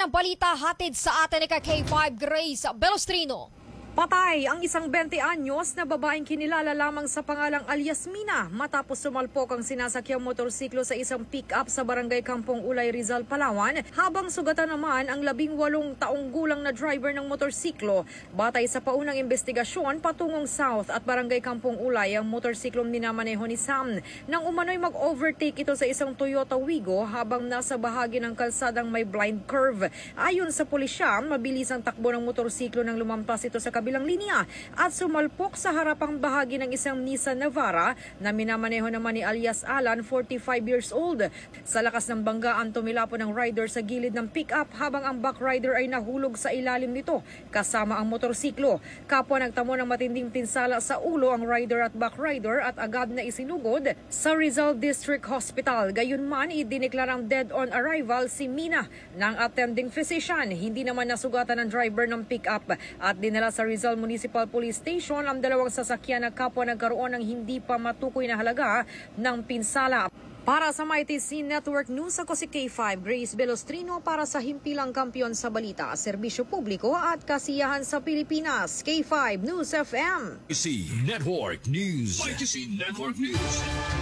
ng balita hatid sa atin ni K5 Grace Belostrino. Patay ang isang 20 anyos na babaeng kinilala lamang sa pangalang alias Mina matapos sumalpok ang sinasakyang motorsiklo sa isang pick-up sa barangay Kampong Ulay, Rizal, Palawan, habang sugatan naman ang 18 taong gulang na driver ng motorsiklo. Batay sa paunang investigasyon, patungong South at barangay Kampong Ulay ang motorsiklong minamaneho ni Sam nang umano'y mag-overtake ito sa isang Toyota Wigo habang nasa bahagi ng kalsadang may blind curve. Ayon sa pulisya, mabilis ang takbo ng motorsiklo nang lumampas ito sa kabilang linya at sumalpok sa harapang bahagi ng isang Nissan Navara na minamaneho naman ni alias Alan, 45 years old. Sa lakas ng banggaan, tumilapon ang rider sa gilid ng pick-up habang ang back rider ay nahulog sa ilalim nito kasama ang motorsiklo. Kapwa nagtamo ng matinding pinsala sa ulo ang rider at back rider at agad na isinugod sa Rizal District Hospital. Gayunman, idineklarang dead on arrival si Mina ng attending physician. Hindi naman nasugatan ng driver ng pick-up at dinala sa Rizal Municipal Police Station ang dalawang sasakyan na kapwa nagkaroon ng hindi pa matukoy na halaga ng pinsala. Para sa MyTC Network News, ako si K5 Grace Belostrino para sa himpilang kampiyon sa balita, serbisyo publiko at kasiyahan sa Pilipinas. K5 News FM. MyTC Network News. MyTC Network News.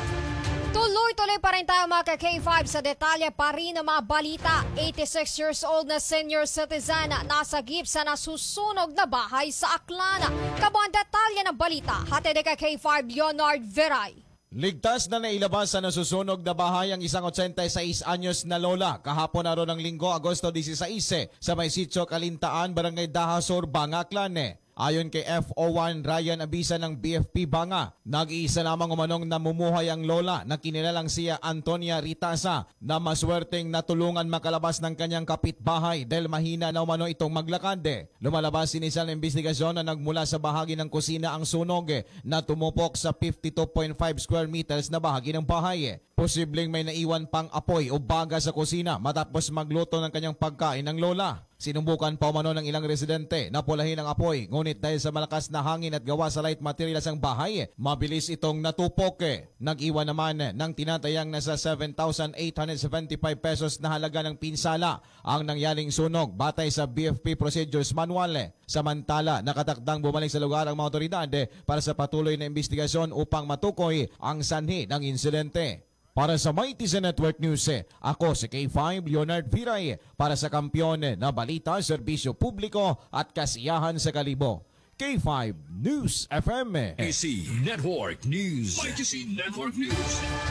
Tuloy-tuloy pa rin tayo mga K5 sa detalye pa rin ng mga balita. 86 years old na senior citizen nasa gipsa na nasusunog na bahay sa Aklana. Kabuang detalye ng balita, hatid kay K5 Leonard Veray. Ligtas na nailabas sa nasusunog na bahay ang isang 86 anyos na lola kahapon na ron ng Linggo, Agosto 16 sa may sitio Kalintaan, Barangay Dahasor, Banga, Aklane. Ayon kay FO1 Ryan Abisa ng BFP Banga, nag-iisa lamang umanong namumuhay ang lola na kinilalang siya Antonia Ritasa na maswerteng natulungan makalabas ng kanyang kapitbahay dahil mahina na umano itong maglakad. Lumalabas sinisal ng investigasyon na nagmula sa bahagi ng kusina ang sunog na tumupok sa 52.5 square meters na bahagi ng bahay. Posibleng may naiwan pang apoy o baga sa kusina matapos magluto ng kanyang pagkain ng lola. Sinubukan pa umano ng ilang residente na pulahin ang apoy, ngunit dahil sa malakas na hangin at gawa sa light materials ang bahay, mabilis itong natupok. Nag-iwan naman ng tinatayang nasa 7,875 pesos na halaga ng pinsala ang nangyaring sunog batay sa BFP Procedures Manual. Samantala, nakatakdang bumalik sa lugar ang mga otoridad para sa patuloy na investigasyon upang matukoy ang sanhi ng insidente. Para sa MyTC Network News, ako si K5 Leonard Viray para sa kampiyon na balita, serbisyo publiko at kasiyahan sa Kalibo. K5 News FM. MyTC Network News. MyTC Network News.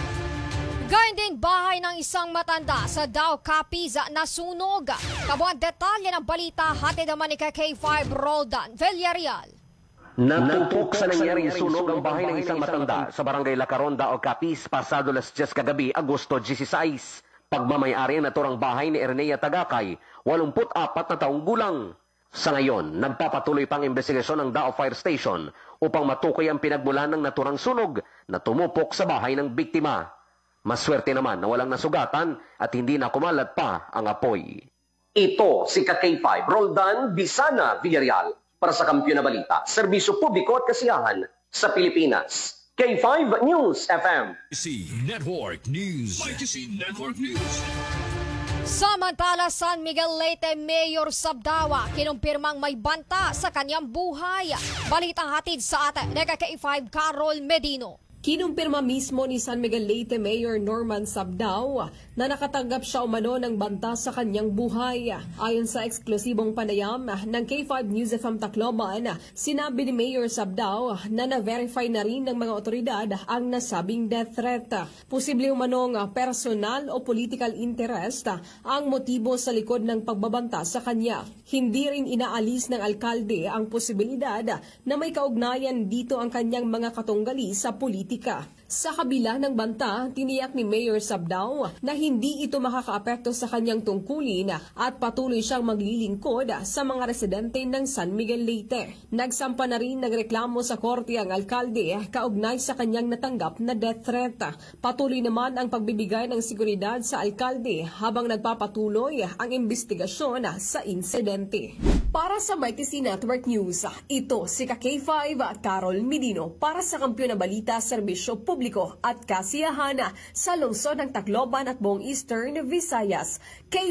Gayun din bahay ng isang matanda sa Dao Capiz na sunog. Kabuang detalye ng balita hatid naman ni K5 Roldan Villarreal. Natupok sa nangyaring sunog ang bahay ng isang matanda sa barangay La Caronda o Capiz pasado las 10 kagabi, Agosto 16. Pagmamayari na naturang bahay ni Ernea Tagakay, 84 na taong gulang. Sa ngayon, nagpapatuloy pang investigasyon ng Dao Fire Station upang matukoy ang pinagmulan ng naturang sunog na tumupok sa bahay ng biktima. Maswerte naman na walang nasugatan at hindi na kumalat pa ang apoy. Ito si K5 Roldan Bisana Villarreal para sa kampiyon na balita, serbisyo publiko at kasiyahan sa Pilipinas. K5 News FM. MyTC Network News. MyTC Network News. Samantala, San Miguel Leyte Mayor Sabdawa kinumpirmang may banta sa kanyang buhay. Balitang hatid sa atin ni K5 Carol Medino. Kinumpirma mismo ni San Miguel Leyte Mayor Norman Sabdao na nakatanggap siya umano ng banta sa kanyang buhay. Ayon sa eksklusibong panayam ng K5 News FM Tacloban, sinabi ni Mayor Sabdao na na-verify na rin ng mga otoridad ang nasabing death threat. Posible umanong personal o political interest ang motibo sa likod ng pagbabanta sa kanya. Hindi rin inaalis ng alkalde ang posibilidad na may kaugnayan dito ang kanyang mga katunggali sa politika. Sa kabila ng banta, tiniyak ni Mayor Sabdao na hindi ito makakaapekto sa kanyang tungkulin at patuloy siyang maglilingkod sa mga residente ng San Miguel Leyte. Nagsampa na rin ng reklamo sa korte ang alkalde kaugnay sa kanyang natanggap na death threat. Patuloy naman ang pagbibigay ng seguridad sa alkalde habang nagpapatuloy ang investigasyon sa insidente. Para sa MyTC Network News, ito si K5 Carol Medino para sa kampiyon na balita, serbisyo publiko at kasiyahan sa lungsod ng Tacloban at buong Eastern Visayas.